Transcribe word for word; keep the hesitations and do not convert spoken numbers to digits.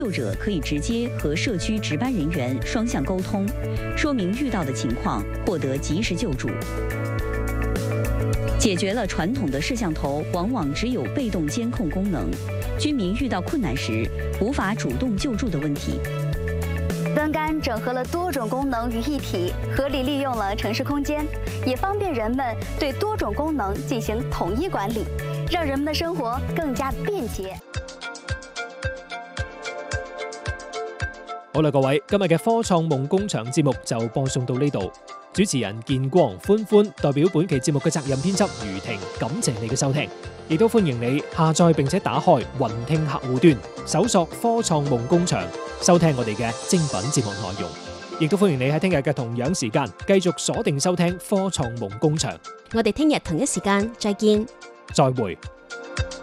救者可以直接和社区值班人员双向沟通，说明遇到的情况，获得及时救助，解决了传统的摄像头往往只有被动监控功能，居民遇到困难时无法主动救助的问题。 灯杆整合了多种功能于一体，合理利用了城市空间，也方便人们对多种功能进行统一管理，让人们的生活更加便捷。 好啦，各位，今日嘅科創夢工場節目就播送到呢度。主持人建光、歡歡代表本期節目嘅責任編輯余婷，感謝你嘅收聽，亦都歡迎你下載並且打開雲聽客戶端，搜索科創夢工場，收聽我哋嘅精品節目內容。亦都歡迎你喺聽日嘅同樣時間繼續鎖定收聽科創夢工場。 我哋聽日同一時間再見， 再會。